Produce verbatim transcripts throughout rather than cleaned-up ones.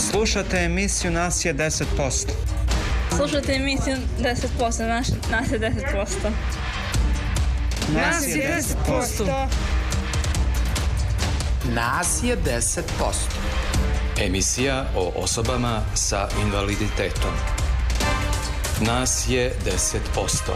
Slušate emisiju Nas je deset posto. Slušate emisiju deset posto, naš, nas je deset posto. Nas je deset posto. Nas je deset posto. Emisija o osobama sa invaliditetom. Nas je deset posto.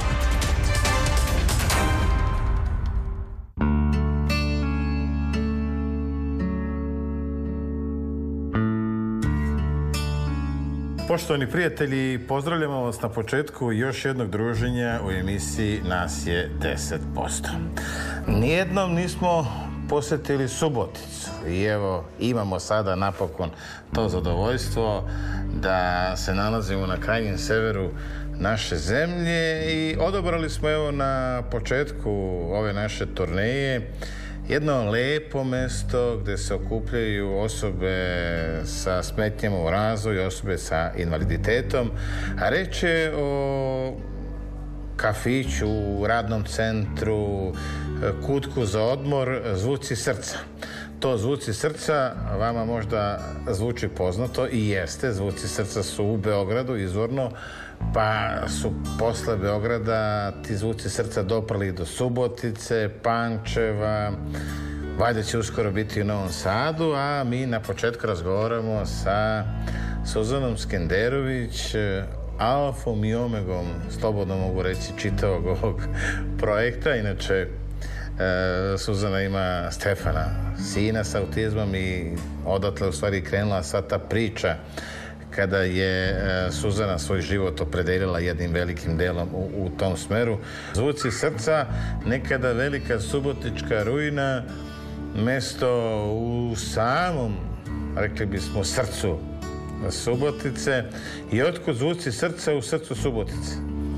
Poštovani prijatelji, pozdravljamo vas na početku još jednog druženja u emisiji Nas je deset posto. Nijednom nismo posjetili Suboticu i evo imamo sada napokon to zadovoljstvo da se nalazimo na krajnjem severu naše zemlje i odabrali smo evo na početku ove naše turneje jedno lepo mesto gdje se okupljaju osobe sa smetnjama u razvoju, osobe sa invaliditetom, a reč je o kafiću, radnom centru, kutku za odmor, Zvuci srca. To Zvuci srca vama možda zvuči poznato i jeste. Zvuci srca su u Beogradu izvorno, pa su posle Beograda ti Zvuci srca doprali do Subotice, Pančeva, valjda će uskoro biti u Novom Sadu, a mi na početku razgovaramo sa Suzanom Skenderović, alfom i omegom, slobodno mogu reći, čitavog ovog projekta. Inače, e, Suzana ima Stefana, sina sa autizmom, i odatle u stvari krenula sva ta priča kada je e, Suzana svoj život opredelila jednim velikim delom u, u tom smeru. Zvuci srca, nekada velika subotička ruina, mesto u samom, rekli bismo, srcu Subotice. I otkud Zvuci srca u srcu Subotice?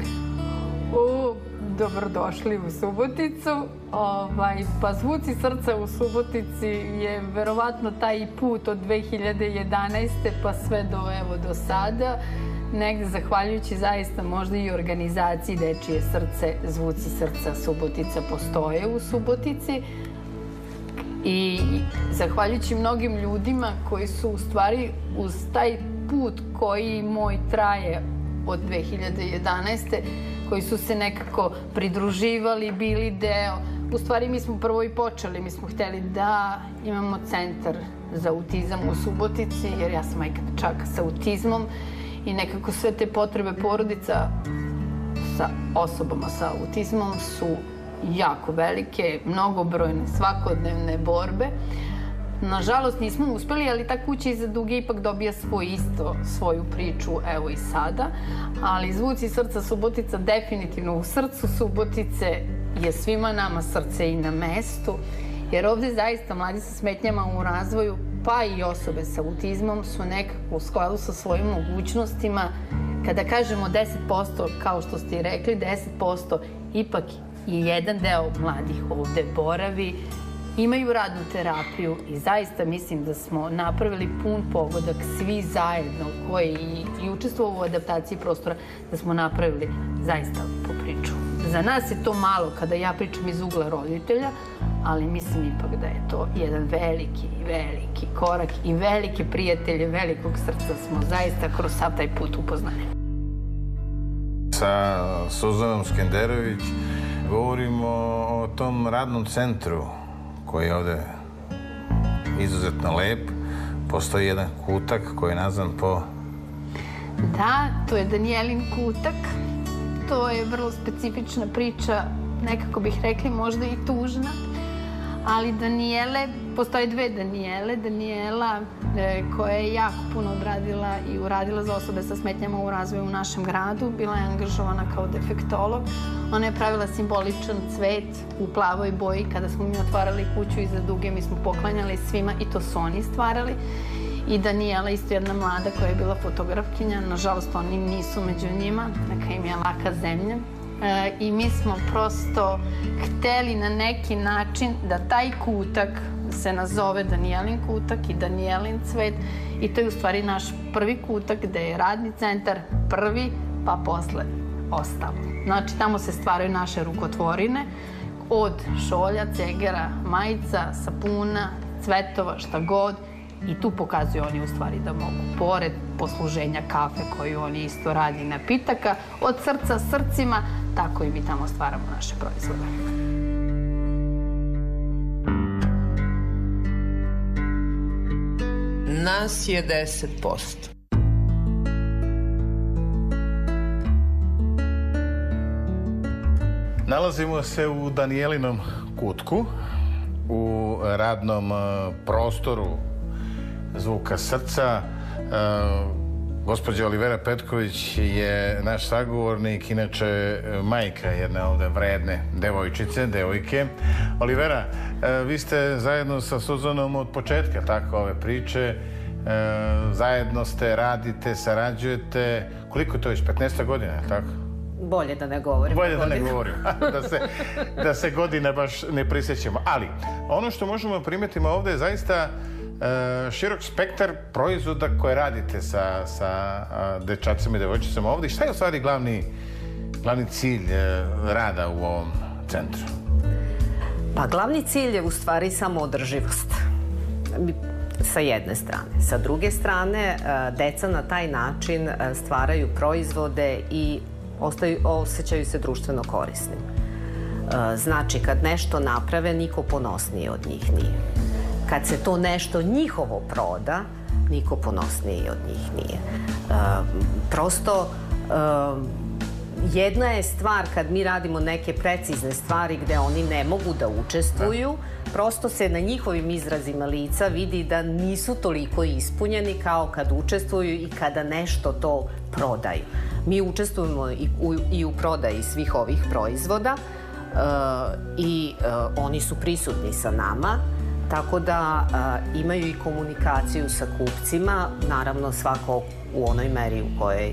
U, dobrodošli u Suboticu. Ovaj, pa Zvuci srca u Subotici je verovatno taj put od dve hiljade jedanaeste pa sve do, evo, do sada. Negde zahvaljujući zaista možda i organizaciji Dečije srce, Zvuci srca Subotica postoje u Subotici. I zahvaljujući mnogim ljudima koji su u stvari uz taj put koji moj traje od dve hiljade jedanaeste, koji su se nekako pridruživali, bili deo. U stvari mi smo prvo i počeli, mi smo hteli da imamo centar za autizam u Subotici, jer ja sam majka dečaka sa autizmom i nekako sve te potrebe porodica sa osobama sa autizmom su jako velike, mnogobrojne, svakodnevne borbe. Nažalost nismo uspeli, ali ta kuća iza duge ipak dobija svoj isto, svoju priču, evo i sada. Ali Zvuci srca Subotica definitivno u srcu Subotice je svima nama srce i na mestu, jer ovde zaista mladi sa smetnjama u razvoju, pa i osobe sa autizmom su nekako u skladu sa svojim mogućnostima. Kada kažemo deset posto, kao što ste i rekli, deset posto ipak i jedan deo mladih ovde boravi, imaju radnu terapiju i zaista mislim da smo napravili pun pogodak svi zajedno koji i, i učestvovali u adaptaciji prostora, da smo napravili zaista po priču. Za nas je to malo kada ja pričam iz ugla roditelja, ali mislim ipak da je to jedan veliki, veliki korak i velike prijatelje velikog srca smo zaista kroz sav taj put upoznali. Sa Suzanom Skenderović govorimo o tom radnom centru koji je ovde izuzetno lep. Postoji jedan kutak koji je nazvan po... Da, to je Danijelin kutak. To je vrlo specifična priča, nekako bih rekli možda i tužna. Ali Danijele, postoje dve Danijele. Danijela e, koja je jako puno odradila i uradila za osobe sa smetnjama u razvoju u našem gradu. Bila je angažovana kao defektolog. Ona je pravila simboličan cvet u plavoj boji. Kada smo mi otvarali kuću iza duge, mi smo poklanjali svima i to su oni stvarali. I Danijela, isto jedna mlada koja je bila fotografkinja. Nažalost, oni nisu među njima. Neka im je laka zemlja. E, I mi smo prosto hteli na neki način da taj kutak se nazove Danijelin kutak i Danijelin cvet. I to je u stvari naš prvi kutak gde je radni centar prvi, pa posle ostalo. Znači, tamo se stvaraju naše rukotvorine od šolja, cegera, majica, sapuna, cvetova, šta god. I tu pokazuju oni u stvari da mogu, pored posluženja kafe koju oni isto radi napitaka, od srca srcima, tako i mi tamo stvaramo naše proizvode. Nas je deset posto. Nalazimo se u Danijelinom kutku, u radnom prostoru Zvuka srca. Gospođa Olivera Petković je naš sagovornik, inače majka jedne ovde vredne devojčice, devojke. Olivera, vi ste zajedno sa Suzanom od početka tako ove priče. Zajedno ste, radite, sarađujete. Koliko je to već? petnaest godina, je li tako? Bolje da ne govorim. Bolje da ne govorim. da, se, da se godine baš ne prisjećamo. Ali, ono što možemo primetiti ovde je zaista e, širok spektar proizvoda koje radite sa, sa a, dečacima i devojčicama ovde. Šta je u stvari glavni, glavni cilj e, rada u ovom centru? Pa glavni cilj je u stvari samoodrživost. Sa jedne strane. Sa druge strane, deca na taj način stvaraju proizvode i ostaju, osjećaju se društveno korisnim. Znači, kad nešto naprave, niko ponosniji od njih nije. Kad se to nešto njihovo proda, niko ponosniji od njih nije. Prosto, jedna je stvar kad mi radimo neke precizne stvari gde oni ne mogu da učestvuju, prosto se na njihovim izrazima lica vidi da nisu toliko ispunjeni kao kad učestvuju i kada nešto to prodaju. Mi učestvujemo i u, i u prodaji svih ovih proizvoda uh, i uh, oni su prisutni sa nama, tako da uh, imaju i komunikaciju sa kupcima, naravno svako u onoj meri u kojoj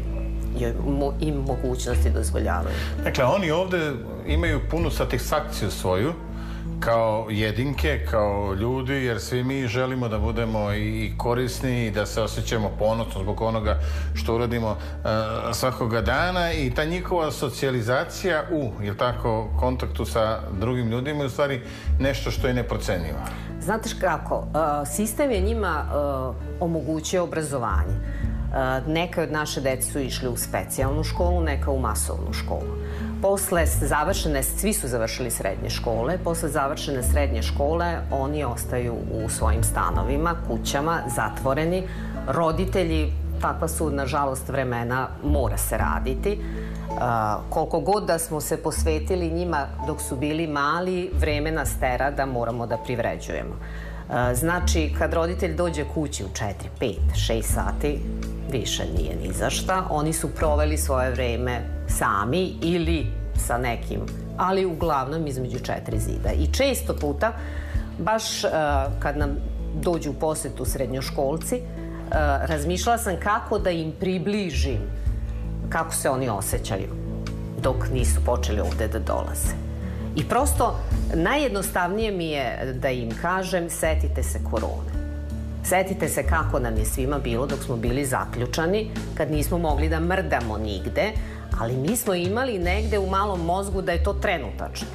im mogućnosti dozvoljavaju. Dakle, oni ovde imaju punu satisfakciju svoju kao jedinke, kao ljudi, jer svi mi želimo da budemo i korisni i da se osjećamo ponosno zbog onoga što uradimo uh, svakoga dana i ta njihova socijalizacija u, jel tako, kontaktu sa drugim ljudima je u stvari nešto što je neprocenjivo. Znate kako, uh, sistem je njima uh, omogućio obrazovanje. Neka od naše dece su išli u specijalnu školu, neka u masovnu školu. Posle završene, svi su završili srednje škole, posle završene srednje škole oni ostaju u svojim stanovima, kućama, zatvoreni. Roditelji, takva su, nažalost, vremena, mora se raditi. Koliko god da smo se posvetili njima dok su bili mali, vreme nas tera da moramo da privređujemo. Znači, kad roditelj dođe kući u četiri, pet, šest sati, više nije ni za šta. Oni su proveli svoje vreme sami ili sa nekim, ali uglavnom između četiri zida. I često puta, baš uh, kad nam dođu u posetu srednjoškolci, uh, razmišljala sam kako da im približim kako se oni osjećaju dok nisu počeli ovde da dolaze. I prosto, najjednostavnije mi je da im kažem, setite se korone. Setite se kako nam je svima bilo dok smo bili zaključani, kad nismo mogli da mrdamo nigde, ali mi smo imali negde u malom mozgu da je to trenutačno.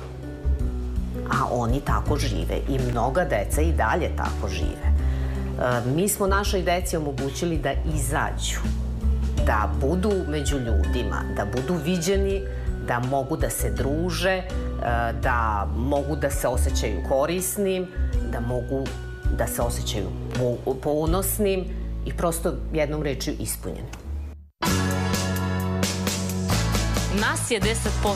A oni tako žive i mnoga deca i dalje tako žive. Mi smo našoj deci omogućili da izađu, da budu među ljudima, da budu viđeni, da mogu da se druže, da mogu da se osjećaju korisnim, da mogu da se osjećaju ponosnim i prosto jednom rečju ispunjeni. Nas je deset posto.